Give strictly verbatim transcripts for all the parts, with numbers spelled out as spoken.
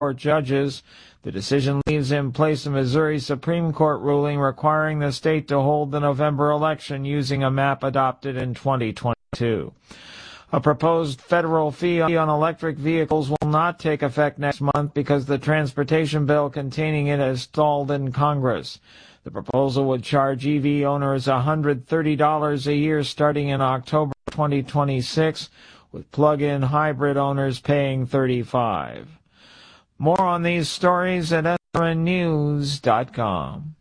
Court judges. The decision leaves in place a Missouri Supreme Court ruling requiring the state to hold the November election using a map adopted in twenty twenty-two. A proposed federal fee on electric vehicles will not take effect next month because the transportation bill containing it has stalled in Congress. The proposal would charge E V owners one hundred thirty dollars a year starting in October twenty twenty-six, with plug-in hybrid owners paying thirty-five dollars. More on these stories at S R N news dot com.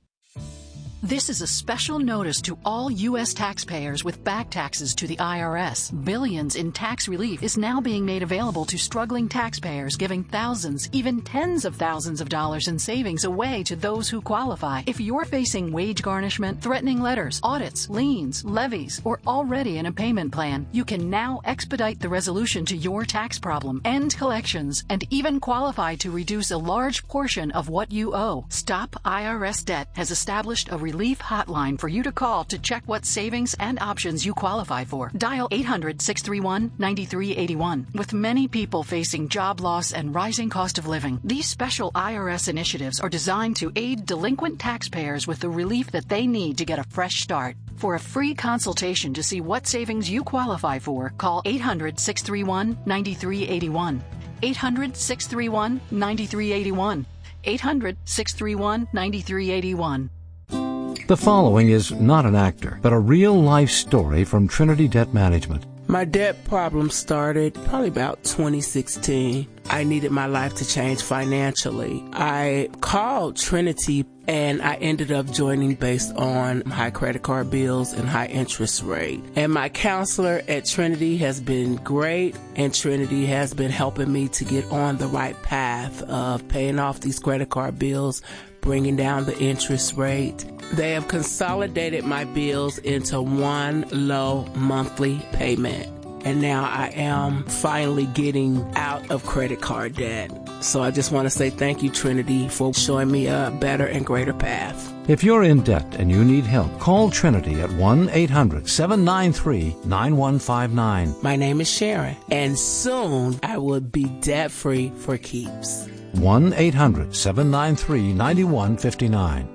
This is a special notice to all U S taxpayers with back taxes to the I R S. Billions in tax relief is now being made available to struggling taxpayers, giving thousands, even tens of thousands of dollars in savings away to those who qualify. If you're facing wage garnishment, threatening letters, audits, liens, levies, or already in a payment plan, you can now expedite the resolution to your tax problem, end collections, and even qualify to reduce a large portion of what you owe. Stop I R S Debt has established a relief hotline for you to call to check what savings and options you qualify for. Dial eight hundred, six three one, nine three eight one. With many people facing job loss and rising cost of living, these special I R S initiatives are designed to aid delinquent taxpayers with the relief that they need to get a fresh start. For a free consultation to see what savings you qualify for, call eight hundred, six three one, nine three eight one. eight hundred, six three one, nine three eight one. eight hundred, six three one, nine three eight one. The following is not an actor, but a real-life story from Trinity Debt Management. My debt problem started probably about twenty sixteen. I needed my life to change financially. I called Trinity and I ended up joining based on high credit card bills and high interest rate. And my counselor at Trinity has been great, and Trinity has been helping me to get on the right path of paying off these credit card bills, bringing down the interest rate. They have consolidated my bills into one low monthly payment. And now I am finally getting out of credit card debt. So I just want to say thank you, Trinity, for showing me a better and greater path. If you're in debt and you need help, call Trinity at one eight hundred, seven nine three, nine one five nine. My name is Sharon, and soon I will be debt-free for keeps. one eight hundred, seven nine three, nine one five nine.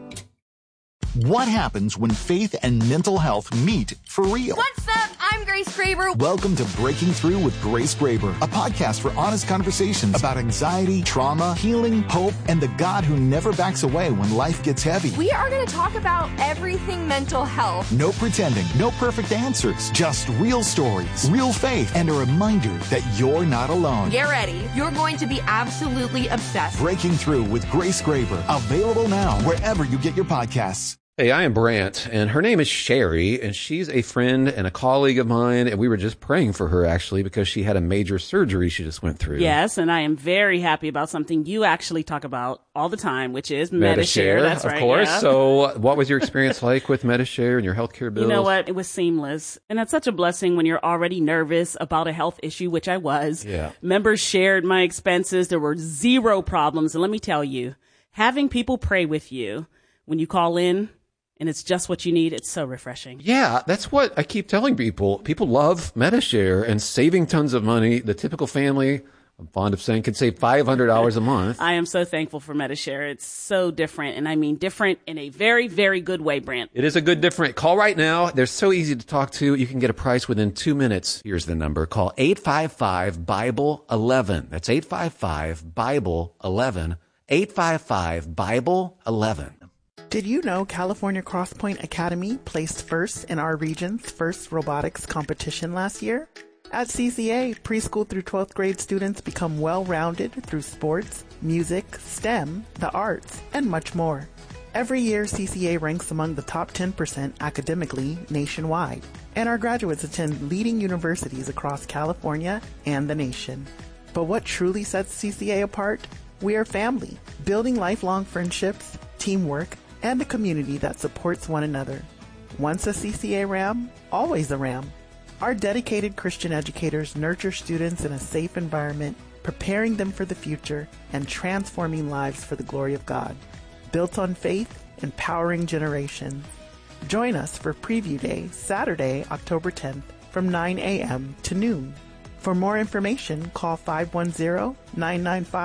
What happens when faith and mental health meet for real? What's up? I'm Grace Graber. Welcome to Breaking Through with Grace Graber, a podcast for honest conversations about anxiety, trauma, healing, hope, and the God who never backs away when life gets heavy. We are going to talk about everything mental health. No pretending, no perfect answers, just real stories, real faith, and a reminder that you're not alone. Get ready. You're going to be absolutely obsessed. Breaking Through with Grace Graber, available now wherever you get your podcasts. Hey, I am Brant, and her name is Sherry, and she's a friend and a colleague of mine, and we were just praying for her, actually, because she had a major surgery she just went through. Yes, and I am very happy about something you actually talk about all the time, which is Medi-Share. Medi-Share, That's of right, course. yeah. So what was your experience like with Medi-Share and your healthcare bills? You know what? It was seamless, and that's such a blessing when you're already nervous about a health issue, which I was. Yeah. Members shared my expenses. There were zero problems, and let me tell you, having people pray with you when you call in, and it's just what you need, it's so refreshing. Yeah, that's what I keep telling people. People love Medi-Share and saving tons of money. The typical family, I'm fond of saying, can save five hundred dollars a month. I am so thankful for Medi-Share. It's so different, and I mean different in a very, very good way, Brant. It is a good different. Call right now. They're so easy to talk to. You can get a price within two minutes. Here's the number. Call eight five five, Bible eleven. That's eight five five, Bible eleven. eight five five, Bible eleven. Did you know California Crosspoint Academy placed first in our region's first robotics competition last year? At C C A, preschool through twelfth grade students become well-rounded through sports, music, STEM, the arts, and much more. Every year, C C A ranks among the top ten percent academically nationwide, and our graduates attend leading universities across California and the nation. But what truly sets C C A apart? We are family, building lifelong friendships, teamwork, and a community that supports one another. Once a C C A Ram, always a Ram. Our dedicated Christian educators nurture students in a safe environment, preparing them for the future and transforming lives for the glory of God. Built on faith, empowering generations. Join us for Preview Day, Saturday, October tenth, from nine a.m. to noon. For more information, call five one zero, nine nine five,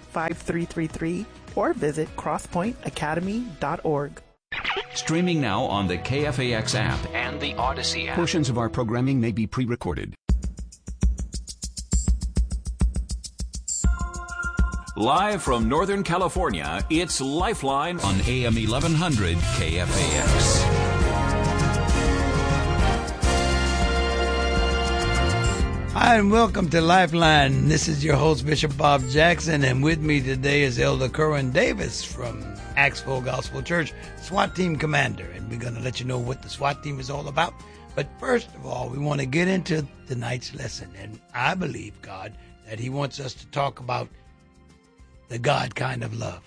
five three three three or visit crosspoint academy dot org. Streaming now on the K F A X app and the Odyssey app. Portions of our programming may be pre-recorded. Live from Northern California, it's Lifeline on A M eleven hundred K F A X. Hi, and welcome to Lifeline. This is your host, Bishop Bob Jackson, and with me today is Elder Kerwin Davis from Acts Full Gospel Church, SWAT Team Commander, and we're going to let you know what the SWAT Team is all about. But first of all, we want to get into tonight's lesson, and I believe, God, that He wants us to talk about the God kind of love.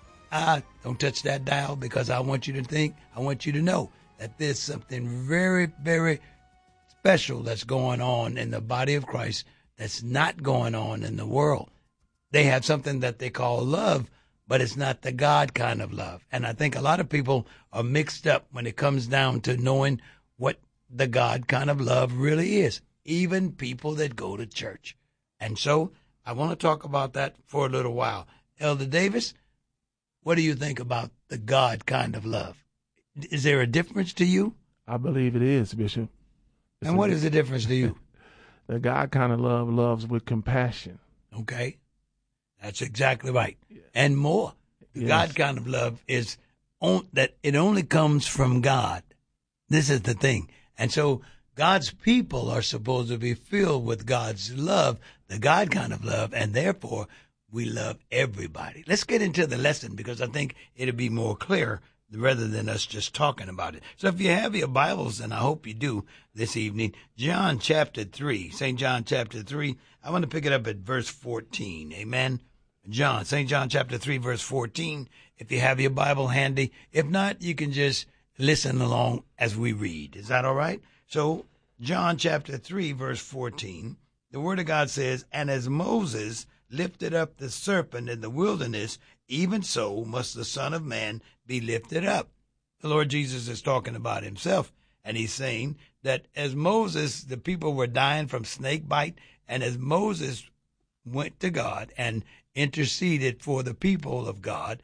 Uh, don't touch that dial, because I want you to think, I want you to know that there's something very, very special that's going on in the body of Christ that's not going on in the world. They have something that they call love, but it's not the God kind of love. And I think a lot of people are mixed up when it comes down to knowing what the God kind of love really is, even people that go to church. And so I want to talk about that for a little while. Elder Davis, what do you think about the God kind of love? Is there a difference to you? I believe it is, Bishop. It's and what is the difference to you? The God kind of love loves with compassion. Okay. That's exactly right. Yeah. And more. The yes. God kind of love is on, that it only comes from God. This is the thing. And so God's people are supposed to be filled with God's love, the God kind of love, and therefore we love everybody. Let's get into the lesson, because I think it'll be more clear rather than us just talking about it. So if you have your Bibles, and I hope you do this evening, John chapter three, Saint John chapter three, I want to pick it up at verse fourteen. Amen. John, Saint John chapter three, verse fourteen. If you have your Bible handy. If not, you can just listen along as we read. Is that all right? So John chapter three, verse fourteen, the Word of God says, "And as Moses lifted up the serpent in the wilderness, even so must the Son of Man be lifted up." The Lord Jesus is talking about himself, and he's saying that as Moses, the people were dying from snake bite, and as Moses went to God and interceded for the people of God,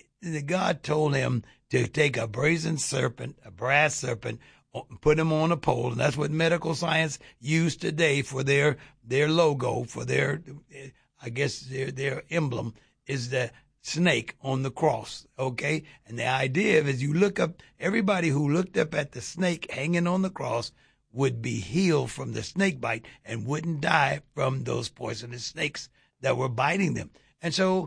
God told him to take a brazen serpent, a brass serpent, put him on a pole, and that's what medical science used today for their their logo, for their, I guess, their their emblem is the snake on the cross, okay? And the idea is you look up, everybody who looked up at the snake hanging on the cross would be healed from the snake bite and wouldn't die from those poisonous snakes that were biting them. And so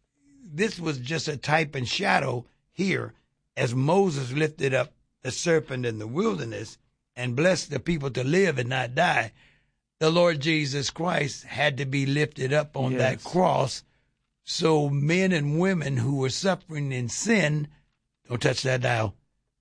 this was just a type and shadow here as Moses lifted up the serpent in the wilderness and blessed the people to live and not die. The Lord Jesus Christ had to be lifted up on yes. that cross, so men and women who were suffering in sin, don't touch that dial,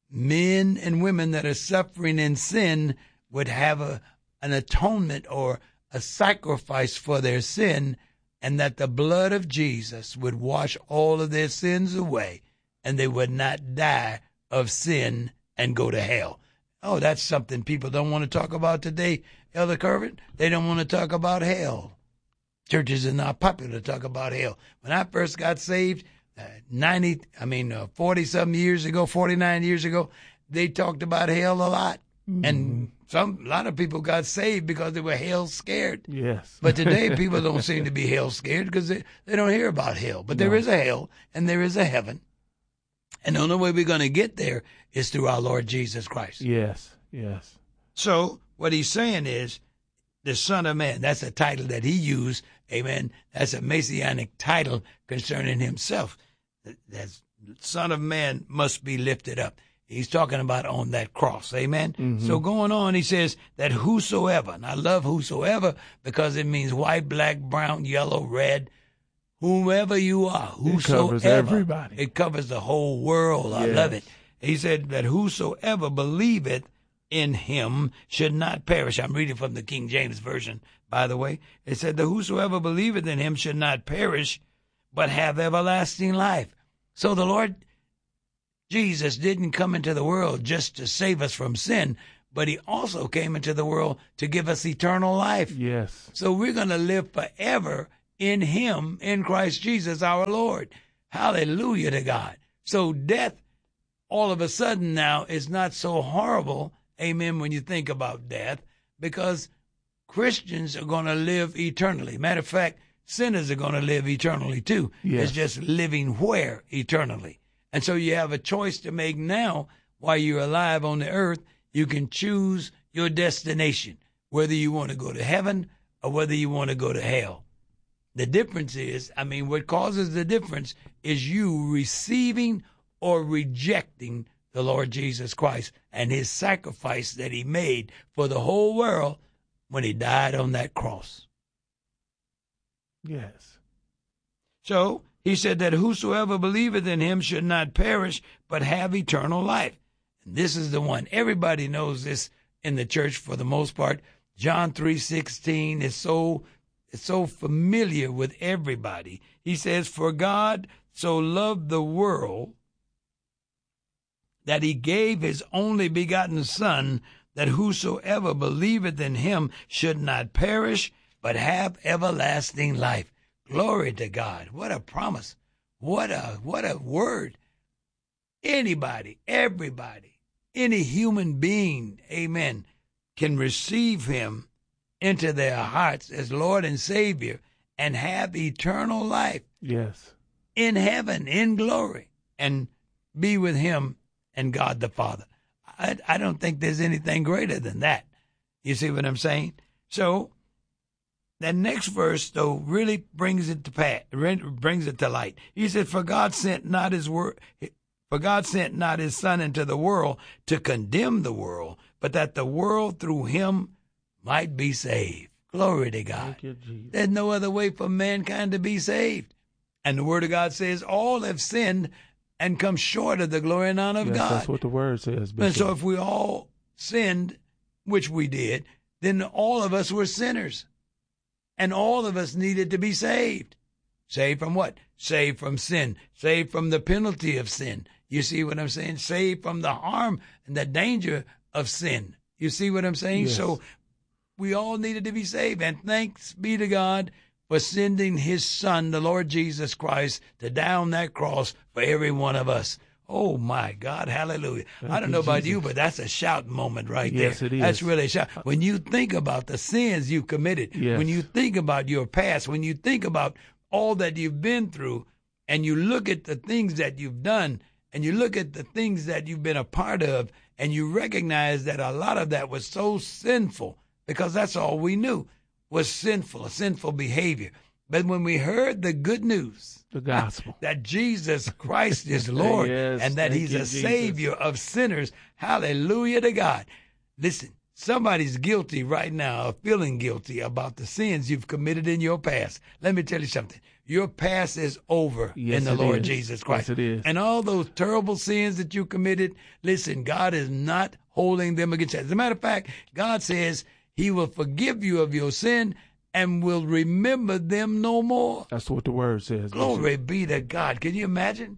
men and women that are suffering in sin would have a, an atonement or a sacrifice for their sin, and that the blood of Jesus would wash all of their sins away, and they would not die of sin and go to hell. Oh, that's something people don't want to talk about today, Elder Kerwin. They don't want to talk about hell. Churches are not popular to talk about hell. When I first got saved, uh, ninety, I mean, uh, forty-some years ago, forty-nine years ago, they talked about hell a lot. Mm-hmm. And some, a lot of people got saved because they were hell scared. Yes. But today, people don't seem to be hell scared because they, they don't hear about hell. But no. There is a hell and there is a heaven. And the only way we're going to get there is through our Lord Jesus Christ. Yes, yes. So what he's saying is the Son of Man. That's a title that he used. Amen. That's a messianic title concerning himself. That Son of Man must be lifted up. He's talking about on that cross. Amen. Mm-hmm. So going on, he says that whosoever, and I love whosoever because it means white, black, brown, yellow, red, whomever you are, whosoever. It covers everybody. It covers the whole world. Yes. I love it. He said that whosoever believeth in him should not perish. I'm reading from the King James Version, by the way. It said that whosoever believeth in him should not perish, but have everlasting life. So the Lord Jesus didn't come into the world just to save us from sin, but he also came into the world to give us eternal life. Yes. So we're going to live forever in him, in Christ Jesus our Lord. Hallelujah to God. So death, all of a sudden now, is not so horrible, amen, when you think about death, because Christians are going to live eternally. Matter of fact, sinners are going to live eternally too. Yes. It's just living where eternally. And so you have a choice to make now while you're alive on the earth. You can choose your destination, whether you want to go to heaven or whether you want to go to hell. The difference is, I mean, what causes the difference is you receiving or rejecting the Lord Jesus Christ and his sacrifice that he made for the whole world when he died on that cross. Yes. So he said that whosoever believeth in him should not perish, but have eternal life. And this is the one. Everybody knows this in the church for the most part. John three sixteen is so, it's so familiar with everybody. He says, for God so loved the world that he gave his only begotten Son, that whosoever believeth in him should not perish, but have everlasting life. Glory to God. What a promise. What a, what a word. Anybody, everybody, any human being, amen, can receive him into their hearts as Lord and Savior and have eternal life. Yes. In heaven, in glory, and be with him and God the Father. I, I don't think there's anything greater than that. You see what I'm saying? So that next verse, though, really brings it to pass, brings it to light. He said, "For God sent not his word, for God sent not his Son into the world to condemn the world, but that the world through him might be saved." Glory to God. Thank you, Jesus. There's no other way for mankind to be saved. And the Word of God says, all have sinned and come short of the glory and honor of yes, God. That's what the Word says, Bishop. And so if we all sinned, which we did, then all of us were sinners. And all of us needed to be saved. Saved from what? Saved from sin. Saved from the penalty of sin. You see what I'm saying? Saved from the harm and the danger of sin. You see what I'm saying? Yes. So we all needed to be saved. And thanks be to God for sending his Son, the Lord Jesus Christ, to die on that cross for every one of us. Oh, my God. Hallelujah. Thank I don't you, know about Jesus. you, but that's a shout moment right Yes, there. it is. That's really a shout. When you think about the sins you've committed, Yes. when you think about your past, when you think about all that you've been through, and you look at the things that you've done, and you look at the things that you've been a part of, and you recognize that a lot of that was so sinful, because that's all we knew was sinful, a sinful behavior. But when we heard the good news, the gospel, that Jesus Christ is Lord, yes, and that he's you, a Jesus. Savior of sinners, hallelujah to God. Listen, somebody's guilty right now of feeling guilty about the sins you've committed in your past. Let me tell you something. Your past is over yes, in the it Lord is. Jesus Christ. Yes, it is. And all those terrible sins that you committed, listen, God is not holding them against you. As a matter of fact, God says he will forgive you of your sin and will remember them no more. That's what the Word says. Glory be to God. Can you imagine?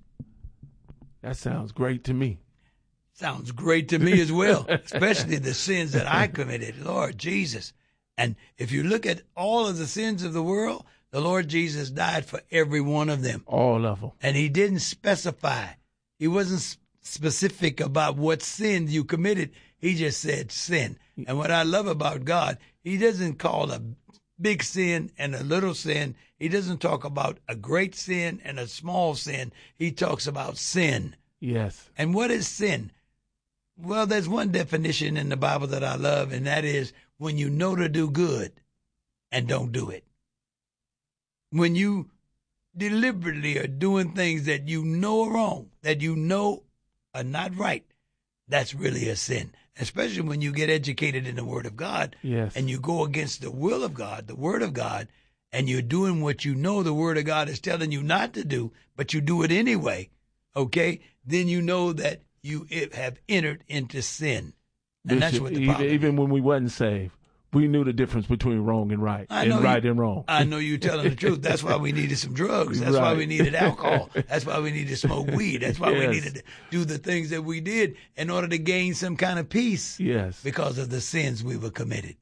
That sounds great to me. Sounds great to me as well, especially the sins that I committed, Lord Jesus. And if you look at all of the sins of the world, the Lord Jesus died for every one of them. All of them. And he didn't specify. He wasn't sp- specific about what sin you committed. He just said sin. And what I love about God, he doesn't call a big sin and a little sin. He doesn't talk about a great sin and a small sin. He talks about sin. Yes. And what is sin? Well, there's one definition in the Bible that I love, and that is when you know to do good and don't do it. When you deliberately are doing things that you know are wrong, that you know are not right, that's really a sin. Especially when you get educated in the Word of God, yes. and you go against the will of God, the Word of God, and you're doing what you know the Word of God is telling you not to do, but you do it anyway, okay? Then you know that you have entered into sin. And Bishop, that's what the even, problem even when we wasn't saved, we knew the difference between wrong and right, I and know right you, and wrong. I know you're telling the truth. That's why we needed some drugs. That's right. why we needed alcohol. That's why we needed to smoke weed. That's why yes. we needed to do the things that we did in order to gain some kind of peace. Yes. Because of the sins we were committed.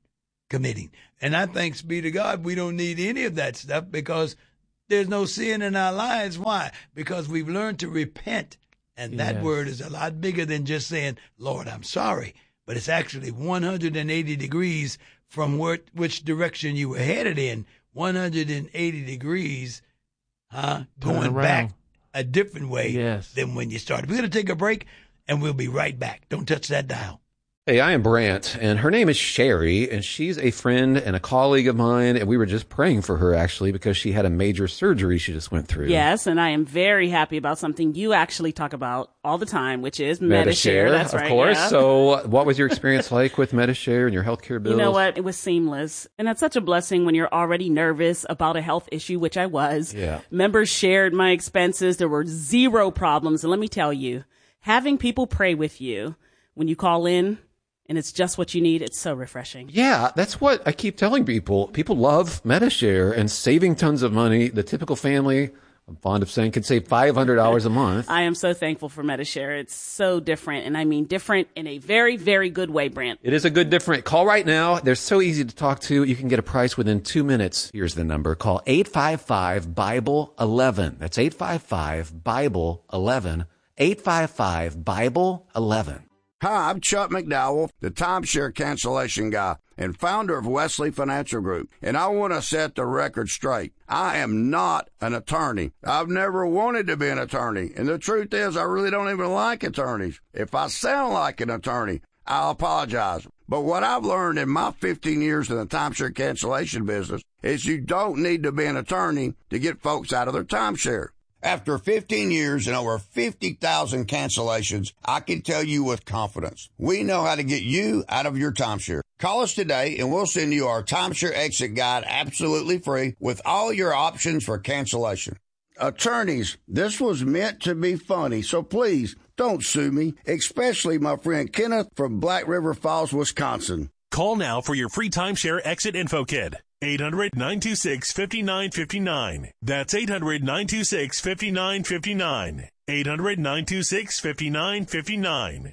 committing. And I thanks be to God, we don't need any of that stuff because there's no sin in our lives. Why? Because we've learned to repent. And that Yes. word is a lot bigger than just saying, Lord, I'm sorry. But it's actually one hundred eighty degrees from where, which direction you were headed in. one hundred eighty degrees, huh? Going back a different way Yes. than when you started. We're going to take a break, and we'll be right back. Don't touch that dial. Hey, I am Brant, and her name is Sherry, and she's a friend and a colleague of mine, and we were just praying for her, actually, because she had a major surgery she just went through. Yes, and I am very happy about something you actually talk about all the time, which is MediShare, MediShare. That's of right. course. Yeah. So what was your experience like with MediShare and your healthcare bills? You know what? It was seamless. And that's such a blessing when you're already nervous about a health issue, which I was. Yeah. Members shared my expenses. There were zero problems. And let me tell you, having people pray with you when you call in, and it's just what you need, it's so refreshing. Yeah, that's what I keep telling people. People love MediShare and saving tons of money. The typical family, I'm fond of saying, can save five hundred dollars a month. I am so thankful for MediShare. It's so different. And I mean different in a very, very good way, Brant. It is a good different. Call right now. They're so easy to talk to. You can get a price within two minutes. Here's the number. Call eight five five, Bible eleven. That's eight five five, Bible eleven. eight five five, Bible eleven. Hi, I'm Chuck McDowell, the timeshare cancellation guy and founder of Wesley Financial Group, and I want to set the record straight. I am not an attorney. I've never wanted to be an attorney, and the truth is I really don't even like attorneys. If I sound like an attorney, I'll apologize. But what I've learned in my fifteen years in the timeshare cancellation business is you don't need to be an attorney to get folks out of their timeshare. After fifteen years and over fifty thousand cancellations, I can tell you with confidence, we know how to get you out of your timeshare. Call us today and we'll send you our timeshare exit guide absolutely free with all your options for cancellation. Attorneys, this was meant to be funny, so please don't sue me, especially my friend Kenneth from Black River Falls, Wisconsin. Call now for your free timeshare exit info kit. eight hundred, nine two six, five nine five nine. That's eight hundred, nine two six, five nine five nine. eight hundred, nine two six, five nine five nine.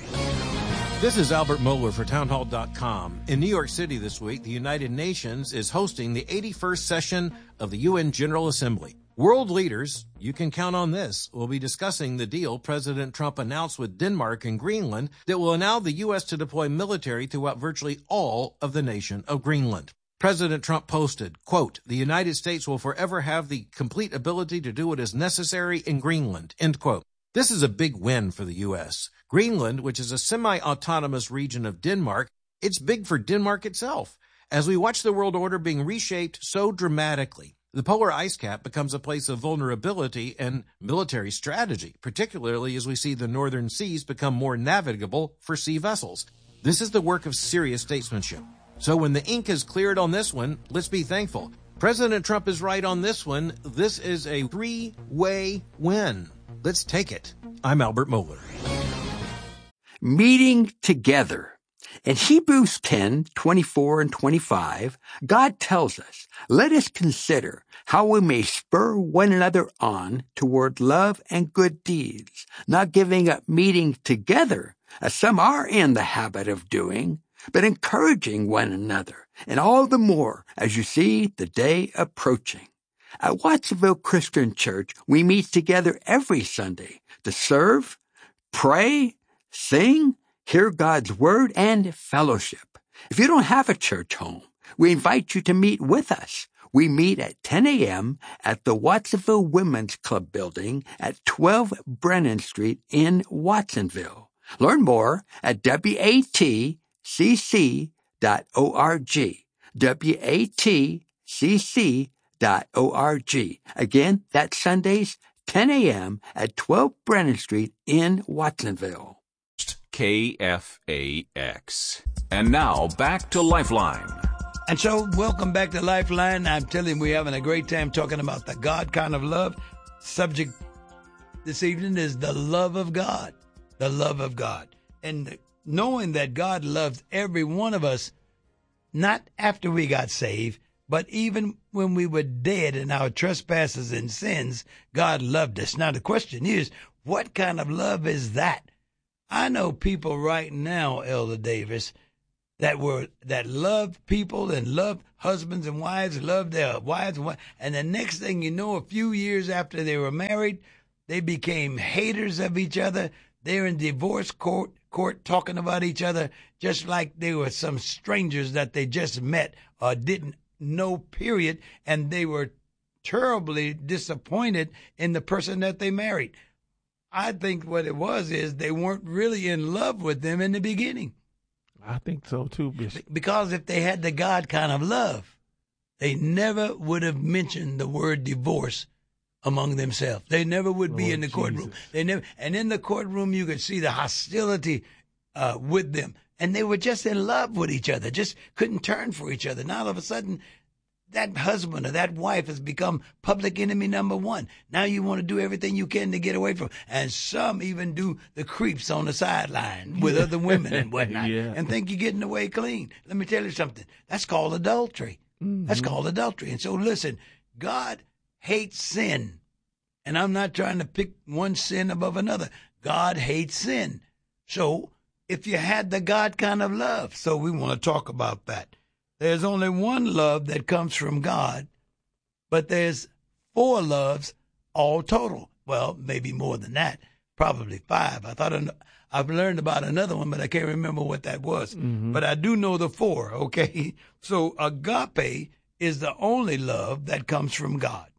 This is Albert Mohler for townhall dot com. In New York City this week, the United Nations is hosting the eighty-first session of the U N General Assembly. World leaders, you can count on this, will be discussing the deal President Trump announced with Denmark and Greenland that will allow the U S to deploy military throughout virtually all of the nation of Greenland. President Trump posted, quote, "The United States will forever have the complete ability to do what is necessary in Greenland," end quote. This is a big win for the U S. Greenland, which is a semi-autonomous region of Denmark, it's big for Denmark itself. As we watch the world order being reshaped so dramatically, the polar ice cap becomes a place of vulnerability and military strategy, particularly as we see the northern seas become more navigable for sea vessels. This is the work of serious statesmanship. So when the ink is cleared on this one, let's be thankful. President Trump is right on this one. This is a three-way win. Let's take it. I'm Albert Mohler. Meeting together. In Hebrews ten, twenty-four and twenty-five, God tells us, "Let us consider how we may spur one another on toward love and good deeds, not giving up meeting together, as some are in the habit of doing, but encouraging one another, and all the more as you see the day approaching." At Watsonville Christian Church, we meet together every Sunday to serve, pray, sing, hear God's Word, and fellowship. If you don't have a church home, we invite you to meet with us. We meet at ten a.m. at the Watsonville Women's Club building at twelve Brennan Street in Watsonville. Learn more at W A T C C dot org. W A T C C dot org. Again, that's Sundays, ten a.m. at twelve Brennan Street in Watsonville. K F A X. And now back to Lifeline. And so, welcome back to Lifeline. I'm telling you, we're having a great time talking about the God kind of love. Subject this evening is the love of God. The love of God. And knowing that God loves every one of us, not after we got saved, but even when we were dead in our trespasses and sins, God loved us. Now, the question is, what kind of love is that? I know people right now, Elder Davis, that were that loved people and loved husbands and wives, loved their wives, and wives. And the next thing you know, a few years after they were married, they became haters of each other. They're in divorce court, court talking about each other just like they were some strangers that they just met or didn't know, period. And they were terribly disappointed in the person that they married. I think what it was is they weren't really in love with them in the beginning. I think so too, Bishop. Because if they had the God kind of love, they never would have mentioned the word divorce among themselves. They never would be Lord in the courtroom. Jesus. They never, and in the courtroom, you could see the hostility uh, with them. And they were just in love with each other, just couldn't turn for each other. Now, all of a sudden, that husband or that wife has become public enemy number one. Now you want to do everything you can to get away from. And some even do the creeps on the sideline with other women and whatnot, Yeah. and think you're getting away clean. Let me tell you something. That's called adultery. Mm-hmm. That's called adultery. And so listen, God hates sin. And I'm not trying to pick one sin above another. God hates sin. So if you had the God kind of love, so we want to talk about that. There's only one love that comes from God, but there's four loves all total. Well, maybe more than that, probably five. I thought I've learned about another one, but I can't remember what that was. Mm-hmm. But I do know the four, okay? So agape is the only love that comes from God.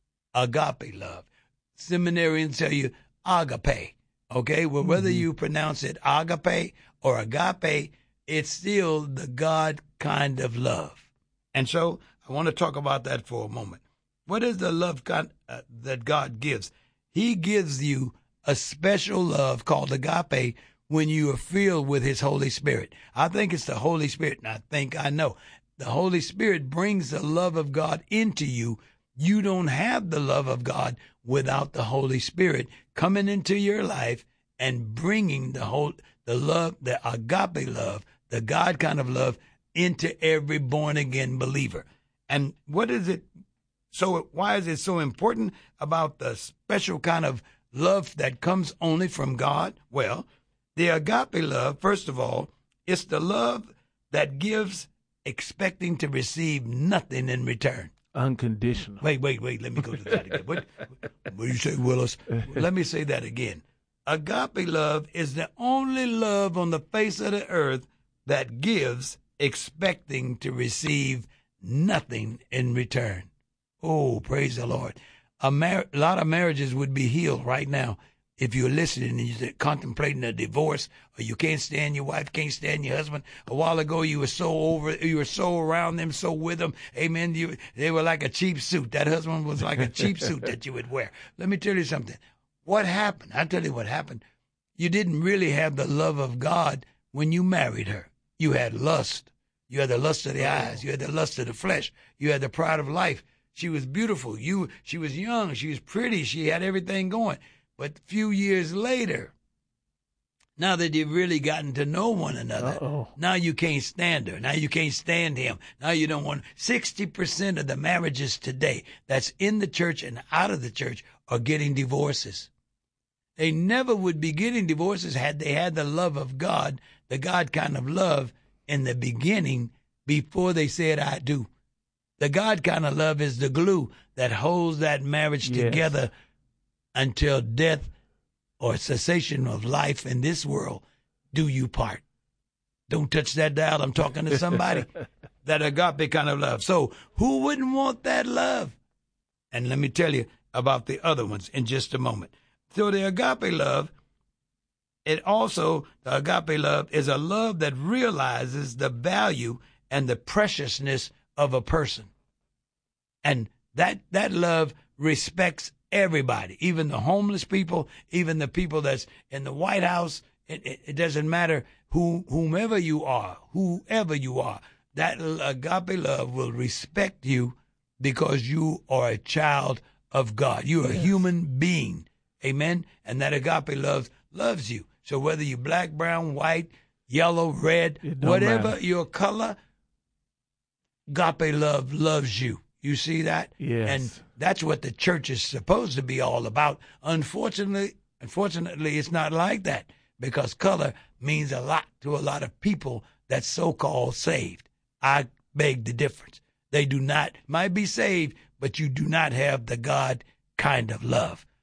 Agape love. Seminarians tell you agape, okay? Well, whether Mm-hmm. you pronounce it agape or agape, it's still the God kind of love. And so I want to talk about that for a moment. What is the love God, uh, that God gives? He gives you a special love called agape when you are filled with his Holy Spirit. I think it's the Holy Spirit, and I think I know. The Holy Spirit brings the love of God into you. You don't have the love of God without the Holy Spirit coming into your life and bringing the whole, the love, the agape love, the God kind of love into every born-again believer. And what is it? So why is it so important about the special kind of love that comes only from God? Well, the agape love, first of all, it's the love that gives expecting to receive nothing in return. Unconditional. Wait, wait, wait. Let me go to that again. What, what do you say, Willis? Let me say that again. Agape love is the only love on the face of the earth that gives expecting to receive nothing in return. Oh, praise the Lord. A, mar- a lot of marriages would be healed right now if you're listening and you're contemplating a divorce, or you can't stand your wife, can't stand your husband. A while ago, you were so over, you were so around them, so with them. Amen. You, they were like a cheap suit. That husband was like a cheap suit that you would wear. Let me tell you something. What happened? I'll tell you what happened. You didn't really have the love of God when you married her. You had lust. You had the lust of the eyes. You had the lust of the flesh. You had the pride of life. She was beautiful. You, she was young. She was pretty. She had everything going. But a few years later, now that you've really gotten to know one another, Uh-oh. now you can't stand her. Now you can't stand him. Now you don't want. sixty percent of the marriages today that's in the church and out of the church are getting divorces. They never would be getting divorces had they had the love of God, the God kind of love in the beginning before they said, I do. The God kind of love is the glue that holds that marriage Yes. together until death or cessation of life in this world do you part. Don't touch that dial. I'm talking to somebody. That agape kind of love. So who wouldn't want that love? And let me tell you about the other ones in just a moment. So the agape love, it also, the agape love is a love that realizes the value and the preciousness of a person. And that that love respects everybody, even the homeless people, even the people that's in the White House. It, it, it doesn't matter who, whomever you are, whoever you are. That agape love will respect you because you are a child of God. You're Yes. a human being. Amen. And that agape love loves you. So whether you're black, brown, white, yellow, red, It don't whatever matter. your color, agape love loves you. You see that? Yes. And that's what the church is supposed to be all about. Unfortunately, unfortunately, it's not like that because color means a lot to a lot of people that's so-called saved. I beg the difference. They do not, might be saved, but you do not have the God kind of love.